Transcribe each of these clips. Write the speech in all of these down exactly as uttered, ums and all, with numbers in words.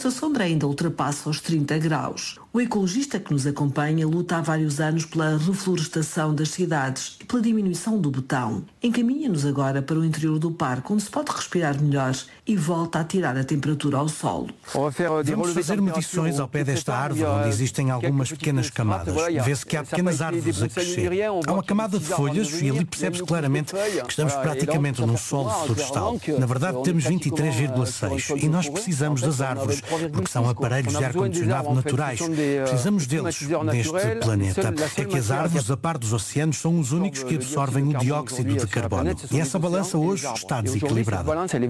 esta sombra ainda ultrapassa os trinta graus. O ecologista que nos acompanha luta há vários anos pela reflorestação das cidades e pela diminuição do botão. Encaminha-nos agora para o interior do parque, onde se pode respirar melhor e volta a tirar a temperatura ao solo. Vamos fazer medições ao pé desta árvore, onde existem algumas pequenas camadas. Vê-se que há pequenas árvores a crescer. Há uma camada de folhas e ali percebe-se claramente que estamos praticamente num solo florestal. Na verdade, temos vinte e três vírgula seis e nós precisamos das árvores, porque são aparelhos de ar-condicionado naturais. Precisamos deles neste planeta. É que as árvores, a par dos oceanos, são os únicos que absorvem o dióxido de carbono. E essa balança hoje está desequilibrada.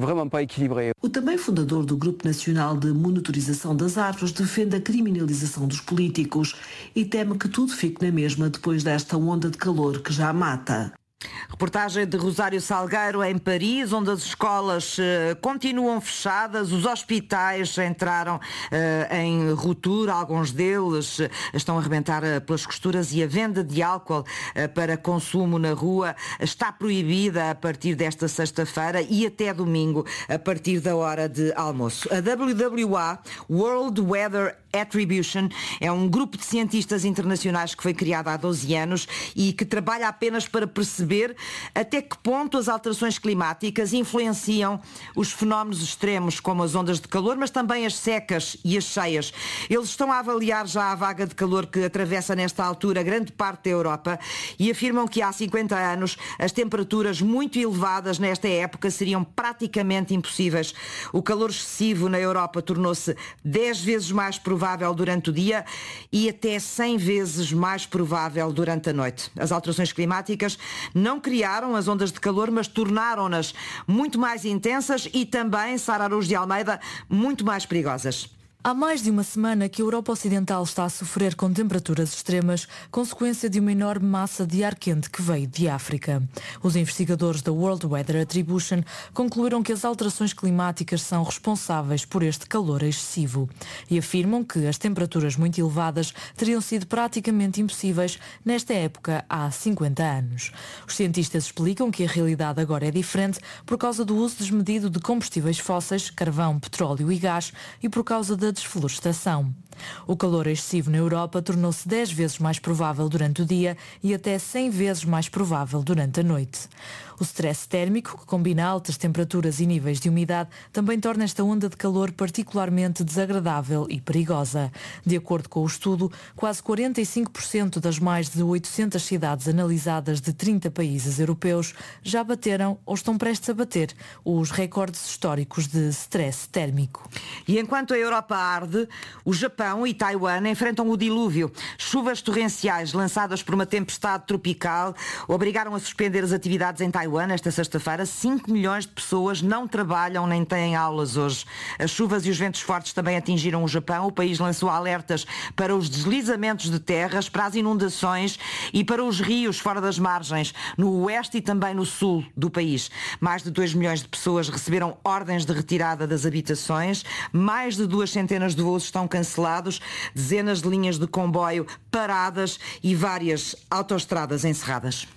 O também fundador do Grupo Nacional de Monitorização das Árvores defende a criminalização dos políticos e teme que tudo fique na mesma depois desta onda de calor que já mata. Reportagem de Rosário Salgueiro em Paris, onde as escolas uh, continuam fechadas, os hospitais entraram uh, em ruptura, alguns deles uh, estão a arrebentar uh, pelas costuras e a venda de álcool uh, para consumo na rua está proibida a partir desta sexta-feira e até domingo a partir da hora de almoço. A W W A, World Weather Attribution, é um grupo de cientistas internacionais que foi criado há doze anos e que trabalha apenas para perceber até que ponto as alterações climáticas influenciam os fenómenos extremos, como as ondas de calor, mas também as secas e as cheias. Eles estão a avaliar já a vaga de calor que atravessa nesta altura grande parte da Europa e afirmam que há cinquenta anos as temperaturas muito elevadas nesta época seriam praticamente impossíveis. O calor excessivo na Europa tornou-se dez vezes mais provável durante o dia e até cem vezes mais provável durante a noite. As alterações climáticas não criaram as ondas de calor, mas tornaram-nas muito mais intensas e também, Sara Araújo de Almeida, muito mais perigosas. Há mais de uma semana que a Europa Ocidental está a sofrer com temperaturas extremas, consequência de uma enorme massa de ar quente que veio de África. Os investigadores da World Weather Attribution concluíram que as alterações climáticas são responsáveis por este calor excessivo e afirmam que as temperaturas muito elevadas teriam sido praticamente impossíveis nesta época há cinquenta anos. Os cientistas explicam que a realidade agora é diferente por causa do uso desmedido de combustíveis fósseis, carvão, petróleo e gás e por causa da desflorestação. O calor excessivo na Europa tornou-se dez vezes mais provável durante o dia e até cem vezes mais provável durante a noite. O stress térmico, que combina altas temperaturas e níveis de umidade, também torna esta onda de calor particularmente desagradável e perigosa. De acordo com o estudo, quase quarenta e cinco por cento das mais de oitocentas cidades analisadas de trinta países europeus já bateram ou estão prestes a bater os recordes históricos de stress térmico. E enquanto a Europa arde, o Japão e Taiwan enfrentam o dilúvio. Chuvas torrenciais lançadas por uma tempestade tropical obrigaram a suspender as atividades em Taiwan esta sexta-feira. cinco milhões de pessoas não trabalham nem têm aulas hoje. As chuvas e os ventos fortes também atingiram o Japão. O país lançou alertas para os deslizamentos de terras, para as inundações e para os rios fora das margens, no oeste e também no sul do país. Mais de dois milhões de pessoas receberam ordens de retirada das habitações. Mais de duas centenas de voos estão cancelados, dezenas de linhas de comboio paradas e várias autoestradas encerradas.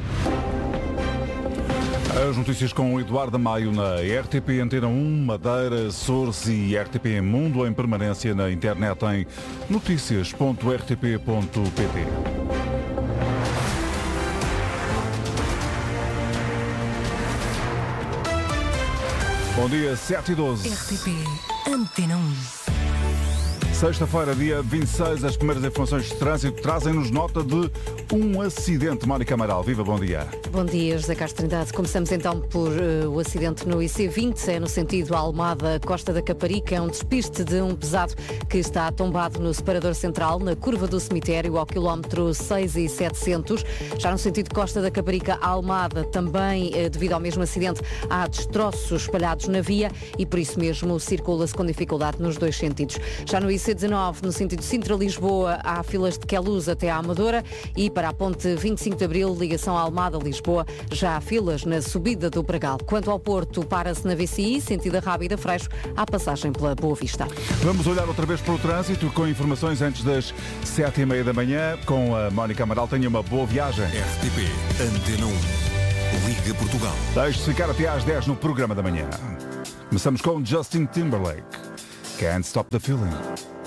As notícias com o Eduardo Maio na R T P Antena um, Madeira, Açores e R T P Mundo em permanência na internet em notícias ponto r t p ponto p t. Bom dia, sete e doze. R T P Antena um. Sexta-feira, dia vinte e seis, as primeiras informações de trânsito trazem-nos nota de um acidente. Mónica Amaral, viva, bom dia. Bom dia, José Castro Trindade. Começamos então por uh, o acidente no I C vinte, é no sentido Almada, Costa da Caparica. É um despiste de um pesado que está tombado no separador central, na curva do cemitério, ao quilómetro seis e setecentos. Já no sentido Costa da Caparica, Almada, também uh, devido ao mesmo acidente, há destroços espalhados na via e por isso mesmo circula-se com dificuldade nos dois sentidos. Já no I C dezenove, no sentido Sintra-Lisboa, há filas de Queluz até à Amadora e para a ponte vinte e cinco de Abril, ligação Almada-Lisboa, já há filas na subida do Bragal. Quanto ao Porto, para-se na V C I, sentido Rábida Freixo, à passagem pela Boa Vista. Vamos olhar outra vez para o trânsito com informações antes das sete e meia da manhã com a Mónica Amaral. Tenha uma boa viagem. R T P Antena um, Liga Portugal. Deixe-se ficar até às dez no programa da manhã. Começamos com Justin Timberlake. Can't Stop the Feeling.